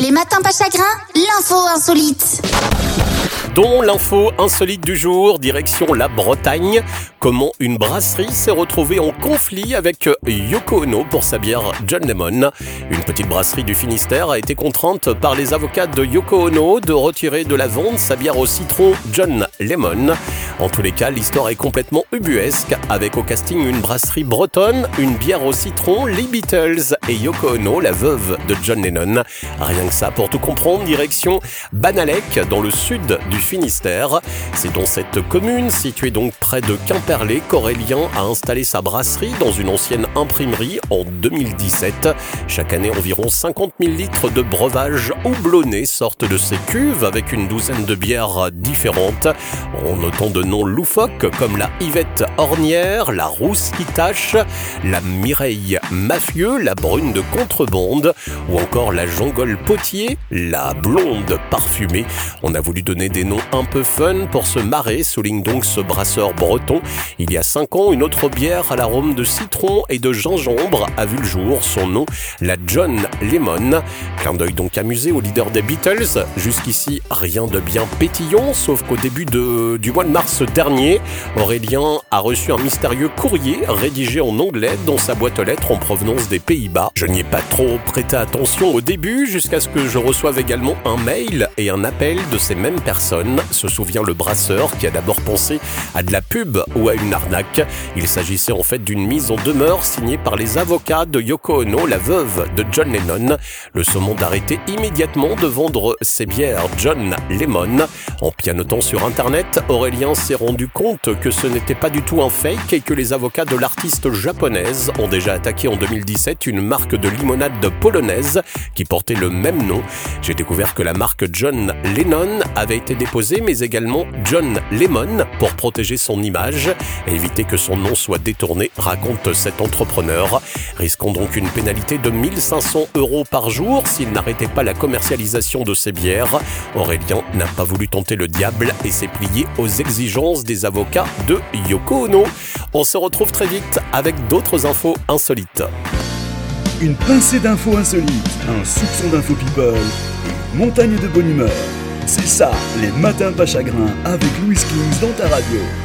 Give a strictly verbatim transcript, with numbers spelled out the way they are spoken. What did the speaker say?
Les matins pas chagrin, l'info insolite. Dont l'info insolite du jour, direction la Bretagne. Comment une brasserie s'est retrouvée en conflit avec Yoko Ono pour sa bière John Lemon. Une petite brasserie du Finistère a été contrainte par les avocats de Yoko Ono de retirer de la vente sa bière au citron John Lemon. En tous les cas, l'histoire est complètement ubuesque, avec au casting une brasserie bretonne, une bière au citron, les Beatles et Yoko Ono, la veuve de John Lennon. Rien que ça, pour tout comprendre, direction Banalec, dans le sud du Finistère. C'est dans cette commune, située donc près de Quimperlé, qu'Aurélien a installé sa brasserie dans une ancienne imprimerie en deux mille dix-sept. Chaque année, environ cinquante mille litres de breuvage houblonné sortent de ses cuves, avec une douzaine de bières différentes, en notant de noms loufoques comme la Yvette Ornière, la Rousse qui tâche, la Mireille Mafieux, la Brune de contrebande, ou encore la Jongole Potier, la Blonde parfumée. On a voulu donner des noms un peu fun pour se marrer, souligne donc ce brasseur breton. Il y a cinq ans, une autre bière à l'arôme de citron et de gingembre a vu le jour, son nom, la John Lemon. Clin d'œil donc amusé au leader des Beatles. Jusqu'ici, rien de bien pétillant, sauf qu'au début de, du mois de mars dernier, Aurélien a reçu un mystérieux courrier rédigé en anglais dans sa boîte aux lettres en provenance des Pays-Bas. Je n'y ai pas trop prêté attention au début, jusqu'à ce que je reçoive également un mail et un appel de ces mêmes personnes, se souvient le brasseur qui a d'abord pensé à de la pub ou à une arnaque. Il s'agissait en fait d'une mise en demeure signée par les avocats de Yoko Ono, la veuve de John Lennon, le sommant d'arrêter immédiatement de vendre ses bières John Lemon. En pianotant sur internet, Aurélien s'est rendu compte que ce n'était pas du tout un fake et que les avocats de l'artiste japonaise ont déjà attaqué en deux mille dix-sept une marque de limonade polonaise qui portait le même nom. J'ai découvert que la marque John Lennon avait été déposée, mais également John Lemon pour protéger son image et éviter que son nom soit détourné, raconte cet entrepreneur. Risquant donc une pénalité de mille cinq cents euros par jour s'il n'arrêtait pas la commercialisation de ses bières. Aurélien n'a pas voulu tenter le diable et s'est plié aux exigences des avocats de Yoko Ono. On se retrouve très vite avec d'autres infos insolites. Une pincée d'infos insolites, un soupçon d'infos people, une montagne de bonne humeur. C'est ça, les matins pas chagrins avec Louis Kings dans ta radio.